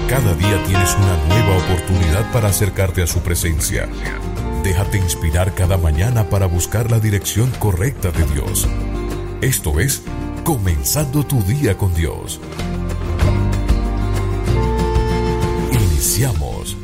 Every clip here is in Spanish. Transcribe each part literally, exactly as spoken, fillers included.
Cada día tienes una nueva oportunidad para acercarte a su presencia. Déjate inspirar cada mañana para buscar la dirección correcta de Dios. Esto es Comenzando tu día con Dios. Iniciamos.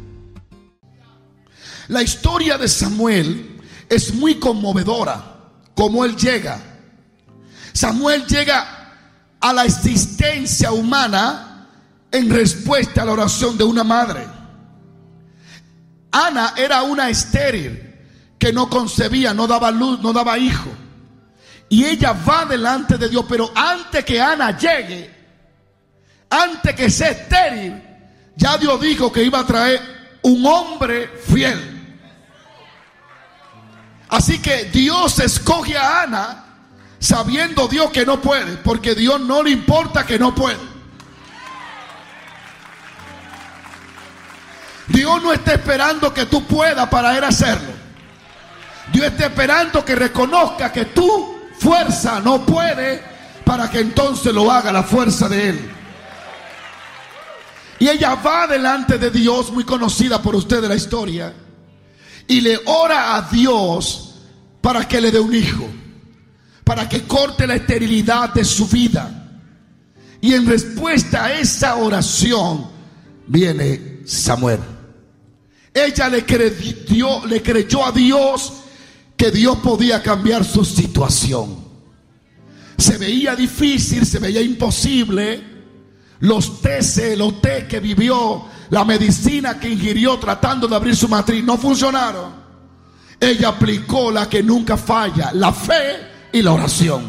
La historia de Samuel es muy conmovedora. Cómo él llega. Samuel llega a la existencia humana en respuesta a la oración de una madre. Ana era una estéril que no concebía, no daba luz, no daba hijo. Y ella va delante de Dios, pero antes que Ana llegue, antes que sea estéril, ya Dios dijo que iba a traer un hombre fiel. Así que Dios escoge a Ana sabiendo Dios que no puede, porque Dios no le importa que no puede. Dios no está esperando que tú puedas para él hacerlo. Dios está esperando que reconozca que tu fuerza no puede, para que entonces lo haga la fuerza de él. Y ella va delante de Dios, muy conocida por ustedes la historia, y le ora a Dios para que le dé un hijo, para que corte la esterilidad de su vida. Y en respuesta a esa oración viene Samuel. Ella le creyó, le creyó a Dios que Dios podía cambiar su situación. Se veía difícil, se veía imposible. Los tés, los té que vivió, la medicina que ingirió tratando de abrir su matriz, no funcionaron. Ella aplicó la que nunca falla, la fe y la oración.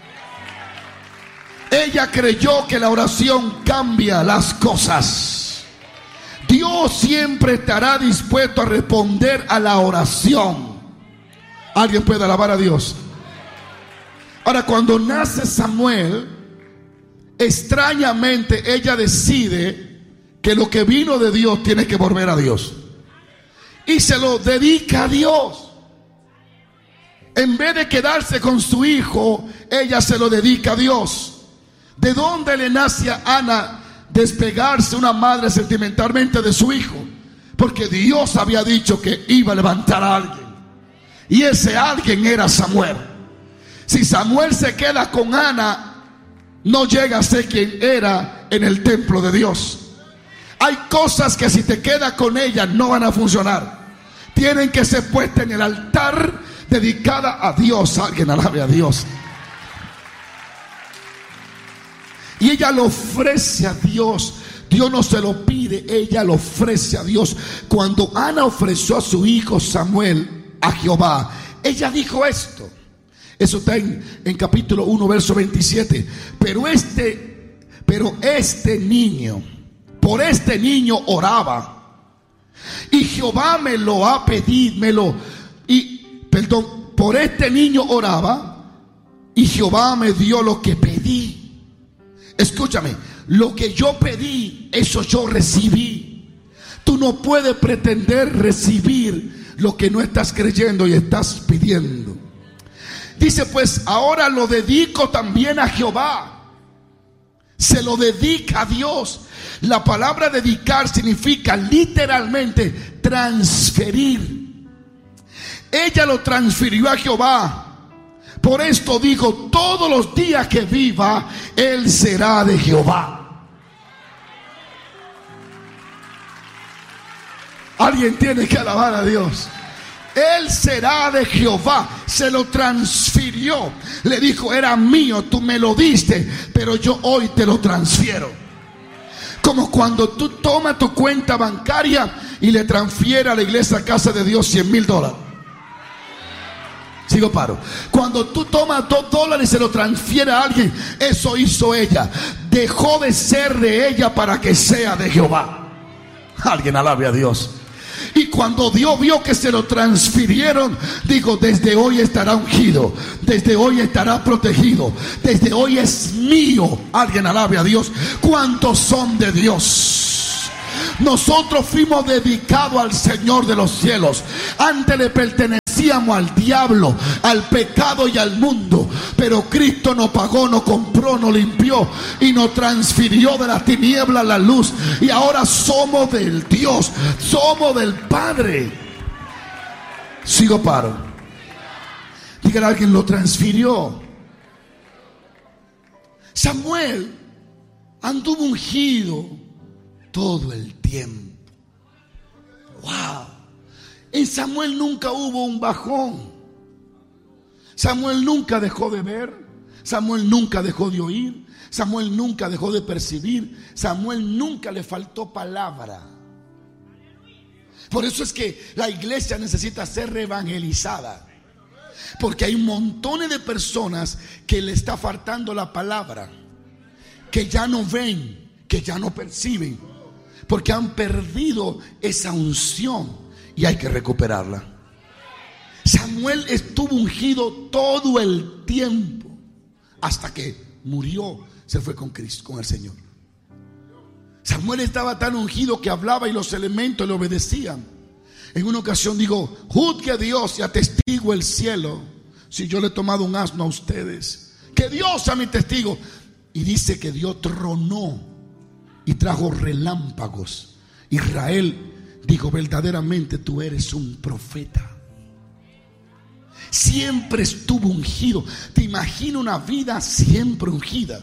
Ella creyó que la oración cambia las cosas. Dios siempre estará dispuesto a responder a la oración. ¿Alguien puede alabar a Dios? Ahora, cuando nace Samuel, extrañamente ella decide que lo que vino de Dios tiene que volver a Dios. Y se lo dedica a Dios. En vez de quedarse con su hijo, ella se lo dedica a Dios. ¿De dónde le nace a Ana despegarse una madre sentimentalmente de su hijo? Porque Dios había dicho que iba a levantar a alguien, y ese alguien era Samuel. Si Samuel se queda con Ana, no llega a ser quien era en el templo de Dios. Hay cosas que si te quedas con ellas no van a funcionar. Tienen que ser puestas en el altar, dedicada a Dios. Alguien alabe a Dios. Y ella lo ofrece a Dios. Dios no se lo pide, ella lo ofrece a Dios. Cuando Ana ofreció a su hijo Samuel a Jehová, ella dijo esto. Eso está en, en capítulo uno, verso veintisiete. Pero este, pero este niño, por este niño oraba, y Jehová me lo ha pedido, me lo, y, perdón, por este niño oraba, y Jehová me dio lo que pedí. Escúchame, lo que yo pedí, eso yo recibí. Tú no puedes pretender recibir lo que no estás creyendo y estás pidiendo. Dice, pues ahora lo dedico también a Jehová. Se lo dedica a Dios. La palabra dedicar significa literalmente transferir. Ella lo transfirió a Jehová. Por esto digo, todos los días que viva, él será de Jehová. Alguien tiene que alabar a Dios. Él será de Jehová. Se lo transfirió. Le dijo, era mío, tú me lo diste, pero yo hoy te lo transfiero. Como cuando tú tomas tu cuenta bancaria y le transfieres a la iglesia Casa de Dios cien mil dólares. Sigo paro. Cuando tú tomas dos dólares y se lo transfiere a alguien, eso hizo ella. Dejó de ser de ella para que sea de Jehová. Alguien alabe a Dios. Y cuando Dios vio que se lo transfirieron, digo, desde hoy estará ungido, desde hoy estará protegido, desde hoy es mío. Alguien alabe a Dios. ¿Cuántos son de Dios? Nosotros fuimos dedicados al Señor de los cielos. Antes le pertenecía pertenecíamos al diablo, al pecado y al mundo, pero Cristo nos pagó, nos compró, nos limpió y nos transfirió de la tiniebla a la luz, y ahora somos del Dios, somos del Padre. Sigo paro. Dígale a alguien, lo transfirió. Samuel anduvo ungido todo el tiempo. Wow. En Samuel nunca hubo un bajón. Samuel nunca dejó de ver. Samuel nunca dejó de oír. Samuel nunca dejó de percibir. Samuel nunca le faltó palabra. Por eso es que la iglesia necesita ser reevangelizada, porque hay un montón de personas que le está faltando la palabra, que ya no ven, que ya no perciben, porque han perdido esa unción y hay que recuperarla. Samuel estuvo ungido todo el tiempo hasta que murió, se fue con Cristo, con el Señor. Samuel estaba tan ungido que hablaba y los elementos le obedecían. En una ocasión digo: juzgue a Dios y atestigo el cielo si yo le he tomado un asno a ustedes. Que Dios sea mi testigo. Y dice que Dios tronó y trajo relámpagos. Israel dijo: verdaderamente tú eres un profeta. Siempre estuvo ungido. Te imagino una vida siempre ungida.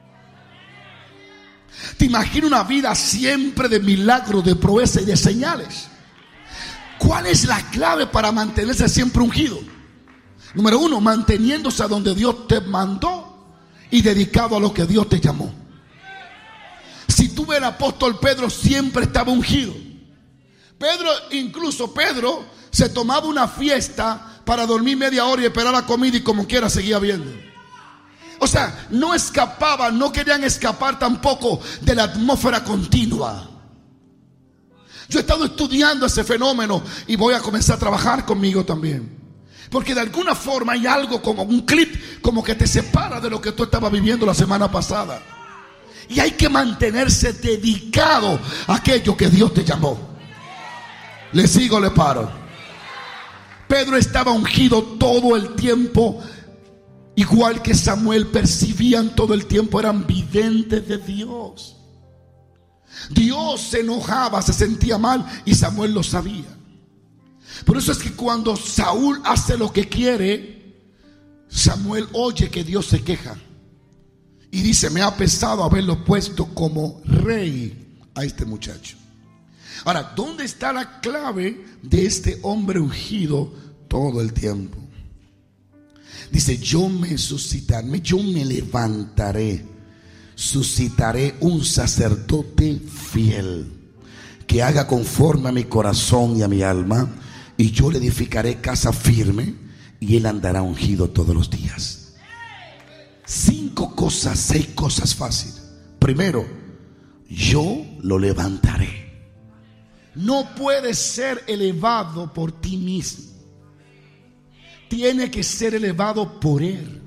Te imagino una vida siempre de milagros, de proezas y de señales. ¿Cuál es la clave para mantenerse siempre ungido? Número uno, manteniéndose a donde Dios te mandó y dedicado a lo que Dios te llamó. Si tú ves, el apóstol Pedro siempre estaba ungido. Pedro, incluso Pedro se tomaba una fiesta para dormir media hora y esperar la comida, y como quiera seguía viendo. O sea, no escapaban, no querían escapar tampoco de la atmósfera continua. Yo he estado estudiando ese fenómeno y voy a comenzar a trabajar conmigo también, porque de alguna forma hay algo como un clip, como que te separa de lo que tú estabas viviendo la semana pasada. Y hay que mantenerse dedicado a aquello que Dios te llamó. Le sigo, le paro. Pedro estaba ungido todo el tiempo. Igual que Samuel, percibían todo el tiempo, eran videntes de Dios. Dios se enojaba, se sentía mal, y Samuel lo sabía. Por eso es que cuando Saúl hace lo que quiere, Samuel oye que Dios se queja y dice: me ha pesado haberlo puesto como rey a este muchacho. Ahora, ¿dónde está la clave de este hombre ungido todo el tiempo? Dice: yo me suscitaré, yo me levantaré, suscitaré un sacerdote fiel, que haga conforme a mi corazón y a mi alma, y yo le edificaré casa firme, y él andará ungido todos los días. Cinco cosas, seis cosas fáciles. Primero, yo lo levantaré. No puedes ser elevado por ti mismo. Tiene que ser elevado por Él,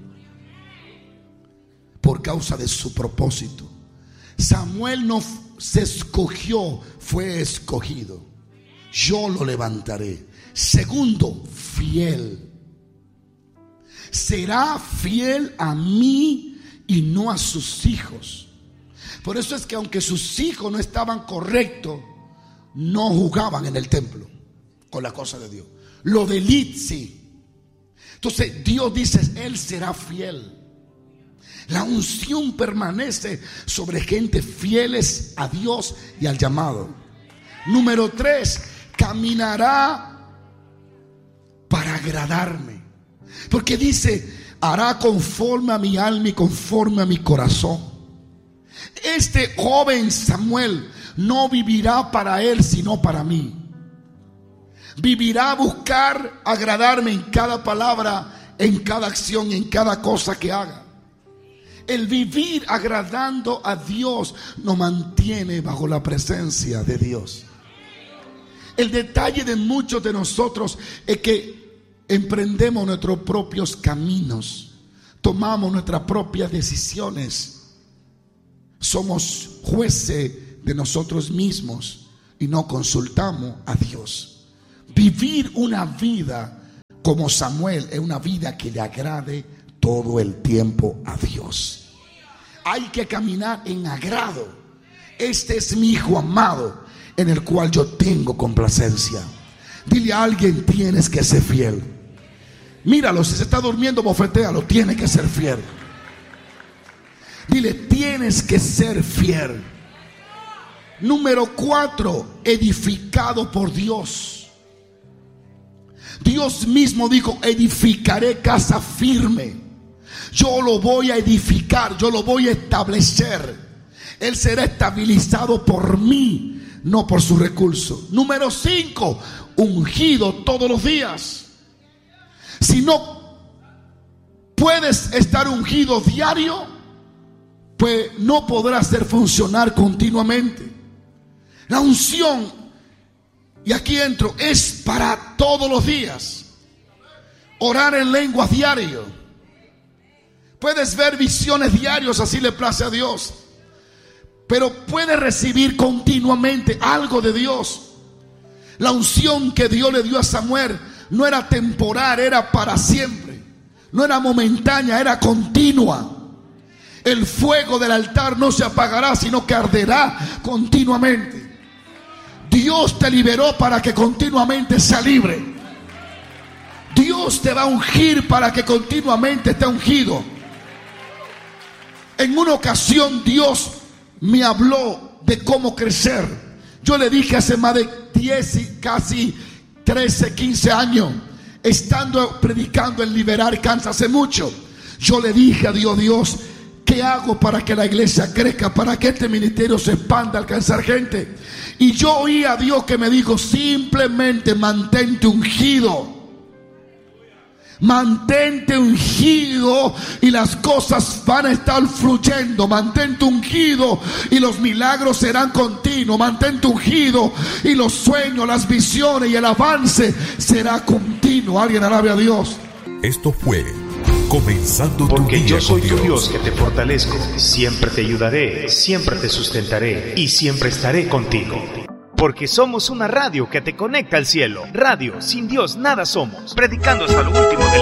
por causa de su propósito. Samuel no se escogió, fue escogido. Yo lo levantaré. Segundo, fiel. Será fiel a mí y no a sus hijos. Por eso es que aunque sus hijos no estaban correctos, no jugaban en el templo con la cosa de Dios. Lo de Lit sí. Entonces Dios dice: Él será fiel. La unción permanece sobre gente fieles a Dios y al llamado. Número tres, caminará para agradarme. Porque dice: hará conforme a mi alma y conforme a mi corazón. Este joven Samuel no vivirá para él, sino para mí. Vivirá a buscar agradarme en cada palabra, en cada acción, en cada cosa que haga. El vivir agradando a Dios nos mantiene bajo la presencia de Dios. El detalle de muchos de nosotros es que emprendemos nuestros propios caminos, tomamos nuestras propias decisiones, somos jueces de nosotros mismos y no consultamos a Dios. Vivir una vida como Samuel es una vida que le agrade todo el tiempo a Dios. Hay que caminar en agrado. Este es mi hijo amado, en el cual yo tengo complacencia. Dile a alguien: tienes que ser fiel. Míralo, si se está durmiendo, bofetéalo. Tiene que ser fiel. Dile: tienes que ser fiel. Número cuatro, edificado por Dios. Dios mismo dijo: edificaré casa firme. Yo lo voy a edificar, yo lo voy a establecer. Él será estabilizado por mí, no por su recurso. Número cinco, ungido todos los días. Si no puedes estar ungido diario, pues no podrá hacer funcionar continuamente. La unción, y aquí entro, es para todos los días. Orar en lenguas diario. Puedes ver visiones diarios, así le place a Dios. Pero puedes recibir continuamente algo de Dios. La unción que Dios le dio a Samuel no era temporal, era para siempre. No era momentánea, era continua. El fuego del altar no se apagará, sino que arderá continuamente. Dios te liberó para que continuamente sea libre. Dios te va a ungir para que continuamente esté ungido. En una ocasión Dios me habló de cómo crecer. Yo le dije hace más de diez y casi trece, quince años, estando predicando en Liberar, Kansas, hace mucho, yo le dije a Dios: Dios, ¿qué hago para que la iglesia crezca? Para que este ministerio se expanda, alcanzar gente. Y yo oí a Dios que me dijo: simplemente mantente ungido. Mantente ungido y las cosas van a estar fluyendo. Mantente ungido y los milagros serán continuos. Mantente ungido y los sueños, las visiones y el avance será continuo. Alguien alabe a Dios. Esto fue Comenzando tu Porque día yo soy con tu Dios. Dios que te fortalezco, siempre te ayudaré, siempre te sustentaré y siempre estaré contigo. Porque somos una radio que te conecta al cielo. Radio, sin Dios nada somos. Predicando hasta lo último del